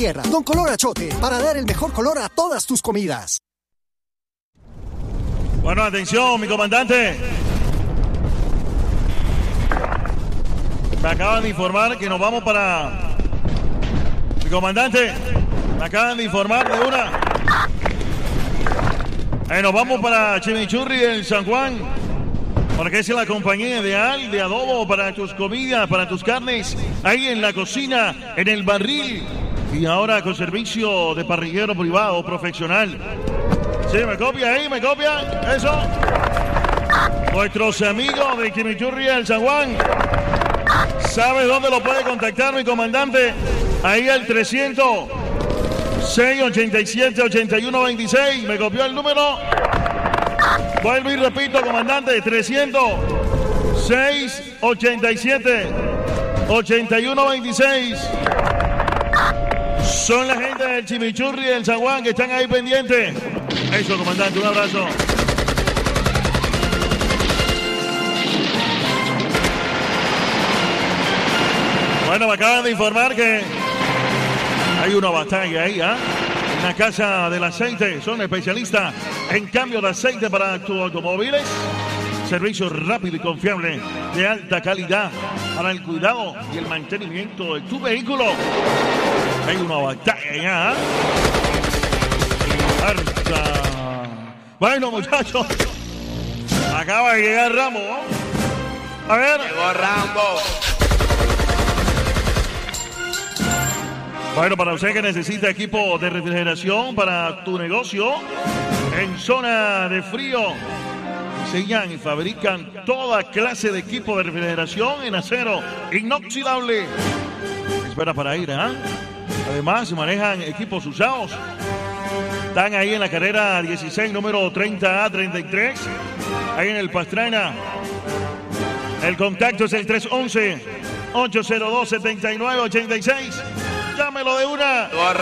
Tierra, Don Color Achote, para dar el mejor color a todas tus comidas. Bueno, atención, mi comandante. Me acaban de informar que nos vamos para... Mi comandante, me acaban de informar de una... nos vamos para Chimichurri en San Juan, porque es la compañía ideal de adobo para tus comidas, para tus carnes, ahí en la cocina, en el barril, y ahora con servicio de parrillero privado profesional. Sí, me copia ahí, me copia, eso. Nuestros amigos de Chimichurri en San Juan, ¿sabes dónde lo puede contactar mi comandante? Ahí al 300-687-8126, me copió el número. Vuelvo y repito, comandante, 300-687-8126. Son la gente del Chimichurri en San Juan que están ahí pendientes. Eso, comandante, un abrazo. Bueno, me acaban de informar que hay una batalla ahí, ¿ah? En la Casa del Aceite. Son especialistas en cambio de aceite para tus automóviles. Servicio rápido y confiable de alta calidad para el cuidado y el mantenimiento de tu vehículo. Hay una batalla ya. Harta. Bueno, muchachos, acaba de llegar Rambo. A ver. Llegó Rambo. Bueno, para usted que necesita equipo de refrigeración para tu negocio en zona de frío, diseñan y fabrican toda clase de equipo de refrigeración en acero inoxidable. Espera para ir, ¿eh? Además, manejan equipos usados. Están ahí en la carrera 16, número 30A33, ahí en el Pastrana. El contacto es el 311-802-7986. Llámelo de una.